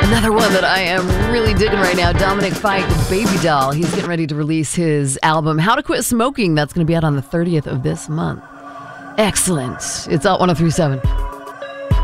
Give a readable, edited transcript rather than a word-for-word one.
Another one that I am really digging right now, Dominic Fike, Baby Doll. He's getting ready to release his album, How to Quit Smoking. That's going to be out on the 30th of this month. Excellent. It's out 103.7.